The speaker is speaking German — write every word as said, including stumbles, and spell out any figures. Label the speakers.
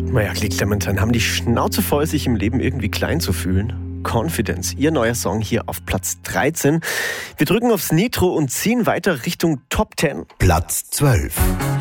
Speaker 1: Naja, Glick Clementine haben die Schnauze voll, sich im Leben irgendwie klein zu fühlen. Confidence, ihr neuer Song hier auf Platz dreizehn. Wir drücken aufs Nitro und ziehen weiter Richtung Top zehn.
Speaker 2: Platz zwölf.